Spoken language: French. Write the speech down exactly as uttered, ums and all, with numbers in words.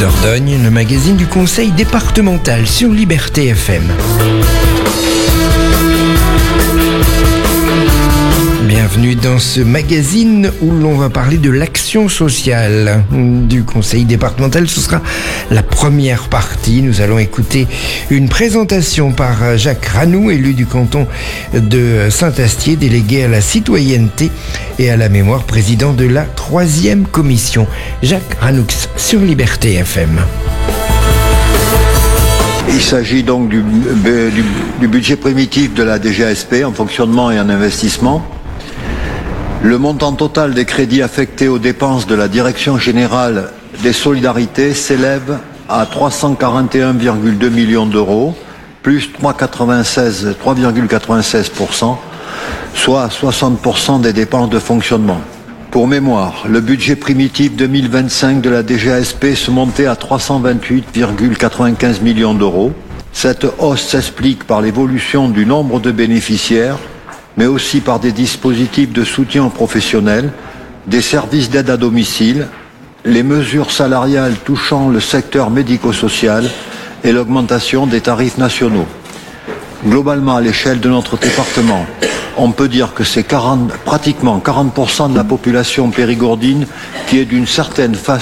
Dordogne, le magazine du conseil départemental sur Liberté F M. Bienvenue dans ce magazine où l'on va parler de l'action sociale du conseil départemental. Ce sera la première partie. Nous allons écouter une présentation par Jacques Ranou, élu du canton de Saint-Astier, délégué à la citoyenneté et à la mémoire, président de la troisième commission. Jacques Ranoux sur Liberté F M. Il s'agit donc du, du, du budget primitif de la D G A S P en fonctionnement et en investissement. Le montant total des crédits affectés aux dépenses de la Direction générale des solidarités s'élève à trois cent quarante et un virgule deux millions d'euros, plus trois virgule quatre-vingt-seize pour cent, soit soixante pour cent des dépenses de fonctionnement. Pour mémoire, le budget primitif deux mille vingt-cinq de la D G A S P se montait à trois cent vingt-huit virgule quatre-vingt-quinze millions d'euros. Cette hausse s'explique par l'évolution du nombre de bénéficiaires, mais aussi par des dispositifs de soutien aux professionnels, des services d'aide à domicile, les mesures salariales touchant le secteur médico-social et l'augmentation des tarifs nationaux. Globalement, à l'échelle de notre département, on peut dire que c'est quarante, pratiquement quarante pour cent de la population périgourdine qui est d'une certaine façon